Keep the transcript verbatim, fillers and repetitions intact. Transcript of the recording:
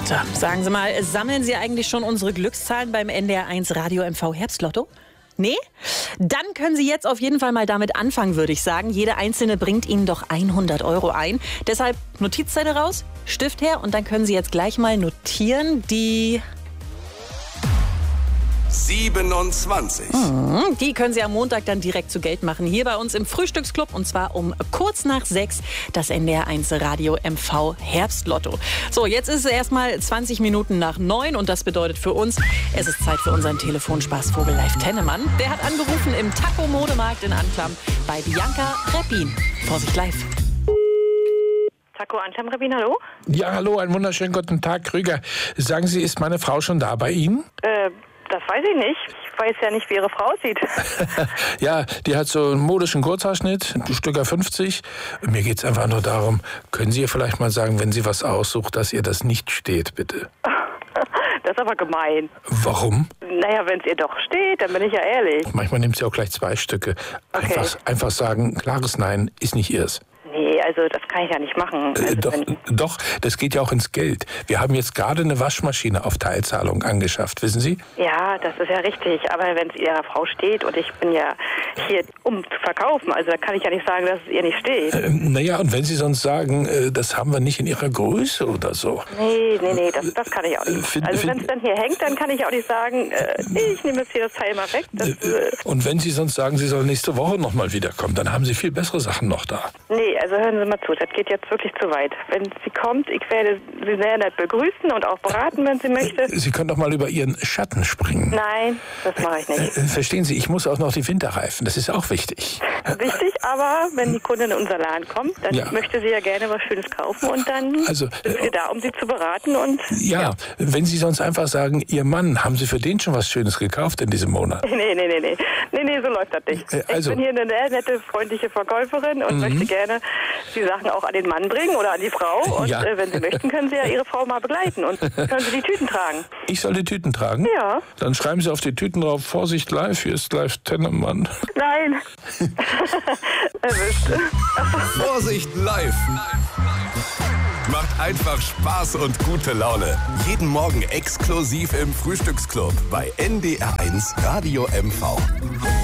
Charlotte, sagen Sie mal, sammeln Sie eigentlich schon unsere Glückszahlen beim N D R eins Radio M V Herbstlotto? Nee? Dann können Sie jetzt auf jeden Fall mal damit anfangen, würde ich sagen. Jede einzelne bringt Ihnen doch hundert Euro ein. Deshalb Notizzettel raus, Stift her und dann können Sie jetzt gleich mal notieren die... siebenundzwanzig. Mhm, die können Sie am Montag dann direkt zu Geld machen. Hier bei uns im Frühstücksclub und zwar um kurz nach sechs das N D R eins Radio M V Herbstlotto. So, jetzt ist es erstmal zwanzig Minuten nach neun und das bedeutet für uns, es ist Zeit für unseren Telefonspaßvogel Live Tennemann. Der hat angerufen im Taco Modemarkt in Anklam bei Bianca Reppin. Vorsicht live. Taco Anklam Reppin, hallo? Ja, hallo, einen wunderschönen guten Tag, Krüger. Sagen Sie, ist meine Frau schon da bei Ihnen? Äh, das weiß ich nicht. Ich weiß ja nicht, wie Ihre Frau aussieht. Ja, die hat so einen modischen Kurzhaarschnitt, Stücker fünfzig. Mir geht's einfach nur darum, können Sie ihr vielleicht mal sagen, wenn sie was aussucht, dass ihr das nicht steht, bitte? Das ist aber gemein. Warum? Naja, wenn es ihr doch steht, dann bin ich ja ehrlich. Manchmal nimmt sie auch gleich zwei Stücke. Einfach, Okay. einfach sagen, klares Nein ist nicht ihrs. Nee, also das kann ich ja nicht machen. Also Äh, doch, wenn, doch, das geht ja auch ins Geld. Wir haben jetzt gerade eine Waschmaschine auf Teilzahlung angeschafft, wissen Sie? ja, das ist ja richtig. Aber wenn es Ihrer Frau steht und ich bin ja hier, um zu verkaufen, also da kann ich ja nicht sagen, dass es ihr nicht steht. Ähm, naja, und wenn Sie sonst sagen, äh, das haben wir nicht in Ihrer Größe oder so. Nee, nee, nee, das, das kann ich auch nicht. Find- Also find- wenn es dann hier hängt, dann kann ich auch nicht sagen, äh, ich nehme jetzt hier das Teil mal weg. Das, äh, Und wenn Sie sonst sagen, Sie sollen nächste Woche nochmal wiederkommen, dann haben Sie viel bessere Sachen noch da. nee, also hören Sie mal zu, das geht jetzt wirklich zu weit. Wenn sie kommt, ich werde sie sehr nett begrüßen und auch beraten, wenn sie möchte. Sie können doch mal über Ihren Schatten springen. Nein, das mache ich nicht. Äh, Verstehen Sie, ich muss auch noch die Winterreifen, das ist auch wichtig. Wichtig, aber wenn die Kundin in unser Laden kommt, dann Ja. möchte sie ja gerne was Schönes kaufen und dann Also, sind wir da, um sie zu beraten und... Ja, wenn Sie sonst einfach sagen, Ihr Mann, haben Sie für den schon was Schönes gekauft in diesem Monat? Nee, nee, nee, nee. Nee, nee, so läuft das nicht. Äh, also- ich bin hier eine sehr nette, freundliche Verkäuferin und möchte gerne die Sachen auch an den Mann bringen oder an die Frau. Und Ja. äh, wenn Sie möchten, können Sie ja Ihre Frau mal begleiten und können Sie die Tüten tragen. Ich soll die Tüten tragen? Ja. Dann schreiben Sie auf die Tüten drauf, Vorsicht live, hier ist live Tennemann. Nein. Erwischt. Vorsicht live. Macht einfach Spaß und gute Laune. Jeden Morgen exklusiv im Frühstücksclub bei N D R eins Radio M V.